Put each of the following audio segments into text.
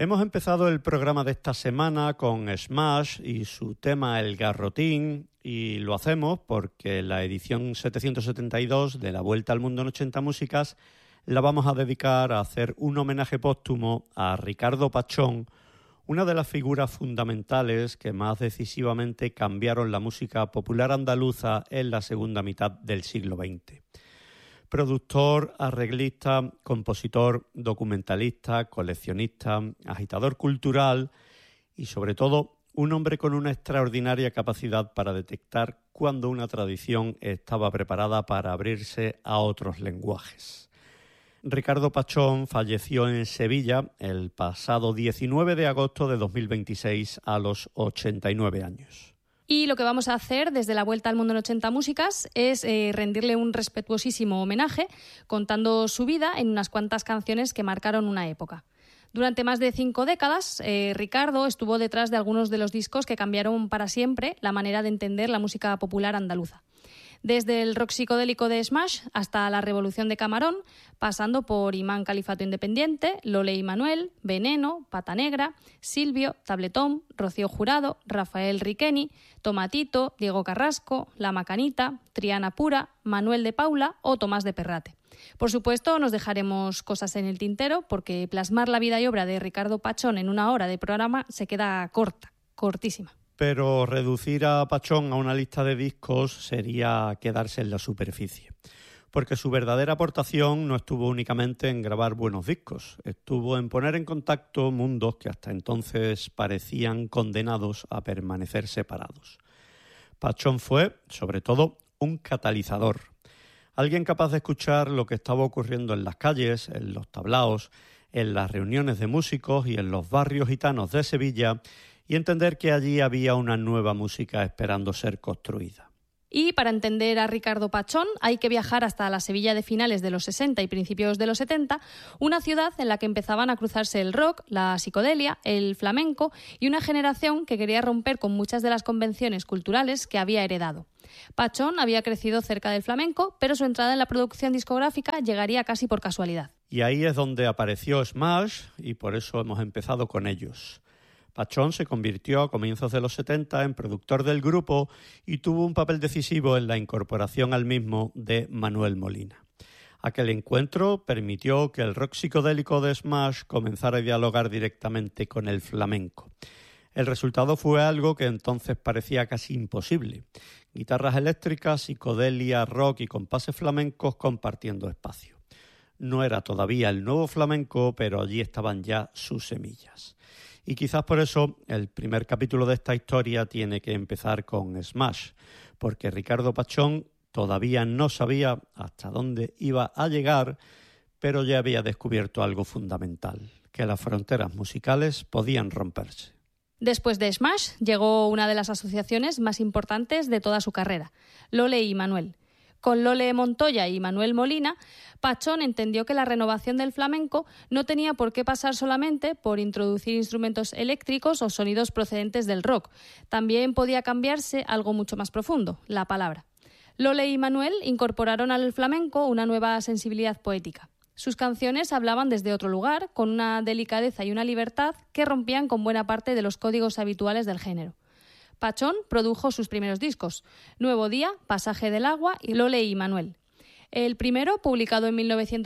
Hemos empezado el programa de esta semana con Smash y su tema El Garrotín, y lo hacemos porque la edición 772 de la Vuelta al Mundo en 80 Músicas la vamos a dedicar a hacer un homenaje póstumo a Ricardo Pachón, una de las figuras fundamentales que más decisivamente cambiaron la música popular andaluza en la segunda mitad del siglo XX. Productor, arreglista, compositor, documentalista, coleccionista, agitador cultural y, sobre todo, un hombre con una extraordinaria capacidad para detectar cuando una tradición estaba preparada para abrirse a otros lenguajes. Ricardo Pachón falleció en Sevilla el pasado 19 de agosto de 2026 a los 89 años. Y lo que vamos a hacer desde la Vuelta al Mundo en 80 Músicas es rendirle un respetuosísimo homenaje contando su vida en unas cuantas canciones que marcaron una época. Durante más de 5 décadas, Ricardo estuvo detrás de algunos de los discos que cambiaron para siempre la manera de entender la música popular andaluza. Desde el rock psicodélico de Smash hasta la Revolución de Camarón, pasando por Imán Califato Independiente, Lole y Manuel, Veneno, Pata Negra, Silvio, Tabletón, Rocío Jurado, Rafael Riqueni, Tomatito, Diego Carrasco, La Macanita, Triana Pura, Manuel de Paula o Tomás de Perrate. Por supuesto, nos dejaremos cosas en el tintero porque plasmar la vida y obra de Ricardo Pachón en una hora de programa se queda cortísima. Pero reducir a Pachón a una lista de discos sería quedarse en la superficie, porque su verdadera aportación no estuvo únicamente en grabar buenos discos, estuvo en poner en contacto mundos que hasta entonces parecían condenados a permanecer separados. Pachón fue, sobre todo, un catalizador, alguien capaz de escuchar lo que estaba ocurriendo en las calles, en los tablaos, en las reuniones de músicos y en los barrios gitanos de Sevilla, y entender que allí había una nueva música esperando ser construida. Y para entender a Ricardo Pachón hay que viajar hasta la Sevilla de finales de los 60 y principios de los 70, una ciudad en la que empezaban a cruzarse el rock, la psicodelia, el flamenco y una generación que quería romper con muchas de las convenciones culturales que había heredado. Pachón había crecido cerca del flamenco, pero su entrada en la producción discográfica llegaría casi por casualidad. Y ahí es donde apareció Smash y por eso hemos empezado con ellos. Pachón se convirtió a comienzos de los 70 en productor del grupo y tuvo un papel decisivo en la incorporación al mismo de Manuel Molina. Aquel encuentro permitió que el rock psicodélico de Smash comenzara a dialogar directamente con el flamenco. El resultado fue algo que entonces parecía casi imposible. Guitarras eléctricas, psicodelia, rock y compases flamencos compartiendo espacio. No era todavía el nuevo flamenco, pero allí estaban ya sus semillas. Y quizás por eso el primer capítulo de esta historia tiene que empezar con Smash, porque Ricardo Pachón todavía no sabía hasta dónde iba a llegar, pero ya había descubierto algo fundamental, que las fronteras musicales podían romperse. Después de Smash llegó una de las asociaciones más importantes de toda su carrera, Lole y Manuel. Con Lole Montoya y Manuel Molina, Pachón entendió que la renovación del flamenco no tenía por qué pasar solamente por introducir instrumentos eléctricos o sonidos procedentes del rock. También podía cambiarse algo mucho más profundo, la palabra. Lole y Manuel incorporaron al flamenco una nueva sensibilidad poética. Sus canciones hablaban desde otro lugar, con una delicadeza y una libertad que rompían con buena parte de los códigos habituales del género. Pachón produjo sus primeros discos, Nuevo Día, Pasaje del Agua y Lole y Manuel. El primero, publicado en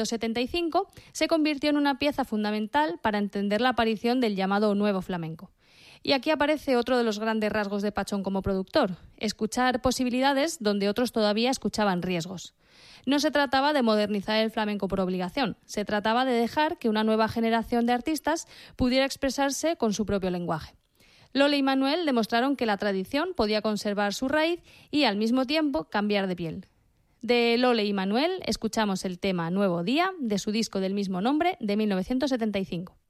1975, se convirtió en una pieza fundamental para entender la aparición del llamado nuevo flamenco. Y aquí aparece otro de los grandes rasgos de Pachón como productor, escuchar posibilidades donde otros todavía escuchaban riesgos. No se trataba de modernizar el flamenco por obligación, se trataba de dejar que una nueva generación de artistas pudiera expresarse con su propio lenguaje. Lole y Manuel demostraron que la tradición podía conservar su raíz y al mismo tiempo cambiar de piel. De Lole y Manuel escuchamos el tema Nuevo Día de su disco del mismo nombre de 1975.